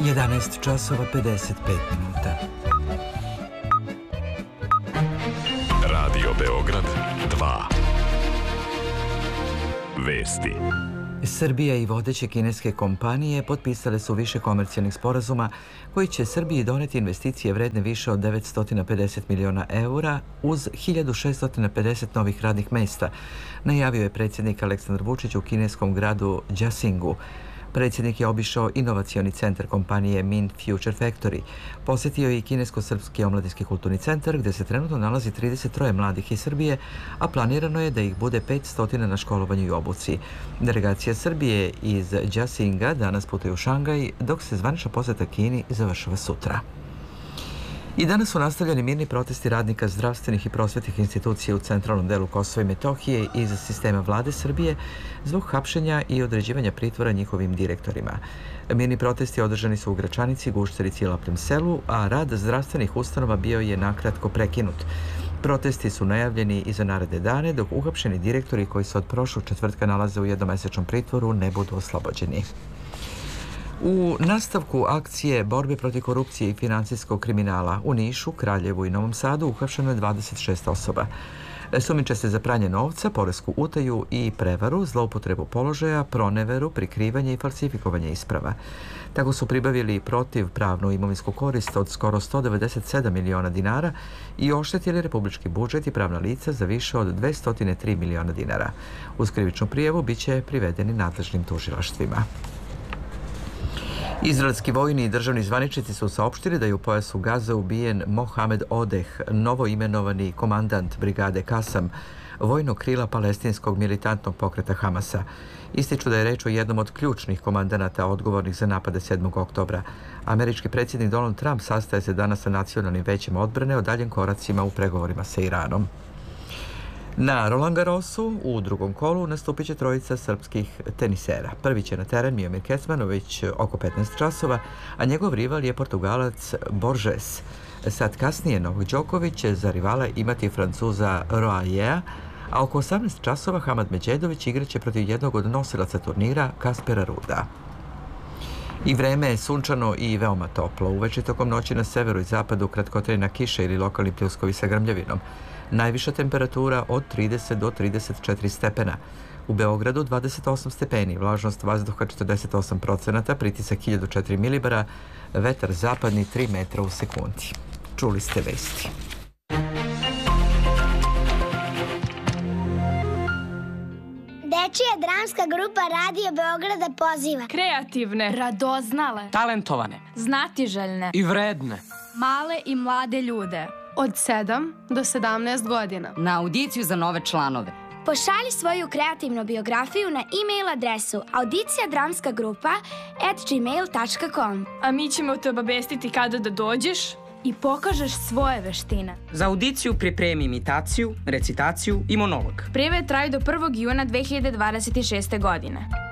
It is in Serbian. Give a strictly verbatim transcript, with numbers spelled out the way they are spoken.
jedanaest časova pedeset pet minuta. Radio Beograd dva. Vesti. Srbija i vodeće kineske kompanije potpisale su više komercijalnih sporazuma koji će Srbiji doneti investicije vredne više od devetsto pedeset miliona eura uz hiljadu šeststo pedeset novih radnih mesta, najavio je predsjednik Aleksandar Vučić u kineskom gradu Jiaxingu. Predsjednik je obišao inovacioni centar kompanije Min Future Factory. Posjetio je i kinesko-srpski omladinski kulturni centar gdje se trenutno nalazi trideset tri mladih iz Srbije, a planirano je da ih bude petsto na školovanju i obuci. Delegacija Srbije iz Jiaxinga danas putuje u Šangaj, dok se zvanična posjeta Kini završava sutra. I danas su nastavljeni mirni protesti radnika zdravstvenih i prosvetnih institucija u centralnom delu Kosova i Metohije iz sistema vlade Srbije zbog hapšenja i određivanja pritvora njihovim direktorima. Mirni protesti održani su u Gračanici, Guštarici i Lapljem selu, a rad zdravstvenih ustanova bio je nakratko prekinut. Protesti su najavljeni i za naredne dane, dok uhapšeni direktori koji se od prošlog četvrtka nalaze u jednomesečnom pritvoru ne budu oslobođeni. U nastavku akcije borbe protiv korupcije i financijskog kriminala u Nišu, Kraljevu i Novom Sadu uhapšeno je dvadeset šest osoba. Sumnjiče se za pranje novca, poresku utaju i prevaru, zloupotrebu položaja, proneveru, prikrivanje i falsifikovanje isprava. Tako su pribavili protivpravnu imovinsku korist od skoro sto devedeset sedam miliona dinara i oštetili republički budžet i pravna lica za više od dvesta tri miliona dinara. Uz krivičnu prijavu biće privedeni nadležnim tužilaštvima. Izraelski vojni i državni zvaničnici su saopštili da je u pojasu Gaze ubijen Mohamed Odeh, novoimenovani komandant brigade Kasam, vojnog krila palestinskog militantnog pokreta Hamasa. Ističu da je reč o jednom od ključnih komandanata odgovornih za napade sedmog oktobra. Američki predsjednik Donald Trump sastaje se danas sa Nacionalnim većem odbrane o daljim koracima u pregovorima sa Iranom. Na Roland Garrosu u drugom kolu nastupit će trojica srpskih tenisera. Prvi će na teren Miomir Kecmanović oko petnaest časova, a njegov rival je Portugalac Borges. Sad kasnije Novak Đoković će za rivala imati Francuza Roajea, a oko osamnaest časova Hamad Međedović igraće protiv jednog od nosilaca turnira Kaspera Ruda. I vreme je sunčano i veoma toplo. Uveče tokom noći na severu i zapadu kratkotrajna kiša ili lokalni pljuskovi sa grmljavinom. Najviša temperatura od trideset do trideset četiri stepena. U Beogradu dvadeset osam stepeni, vlažnost vazduha četrdeset osam procenata, pritisak hiljadu četiri milibara, vetar zapadni tri metra u sekundi. Čuli ste vesti. Dečija dramska grupa Radio Beograda poziva kreativne, radoznale, talentovane, znatiželjne i vredne, male i mlade ljude od sedam do sedamnaest godina na audiciju za nove članove. Pošalji svoju kreativnu biografiju na e-mail adresu audicija dramska grupa at gmail tačka com. A mi ćemo te obavestiti kada da dođeš i pokažeš svoje veštine. Za audiciju pripremi imitaciju, recitaciju i monolog. Prijave traju do prvog juna dve hiljade dvadeset šeste godine.